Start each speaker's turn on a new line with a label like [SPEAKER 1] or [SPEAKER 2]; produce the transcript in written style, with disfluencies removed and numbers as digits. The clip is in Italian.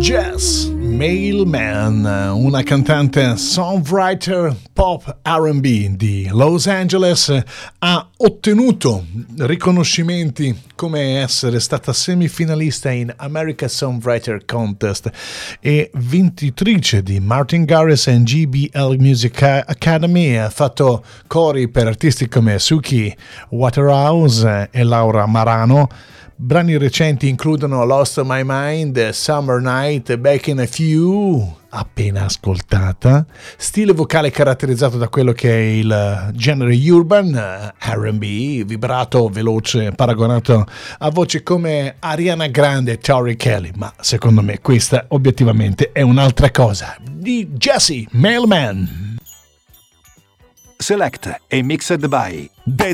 [SPEAKER 1] Jess Mailman, una cantante songwriter pop R&B di Los Angeles, ha ottenuto riconoscimenti come essere stata semifinalista in America Songwriter Contest e vincitrice di Martin Garrix and GBL Music Academy. Ha fatto cori per artisti come Suki Waterhouse e Laura Marano. Brani recenti includono Lost My Mind, Summer Night, Back in a Few, appena ascoltata, stile vocale caratterizzato da quello che è il genere urban, R&B, vibrato, veloce, paragonato a voci come Ariana Grande e Tori Kelly, ma secondo me questa obiettivamente è un'altra cosa, di Jesse Mailman.
[SPEAKER 2] Select e mixed by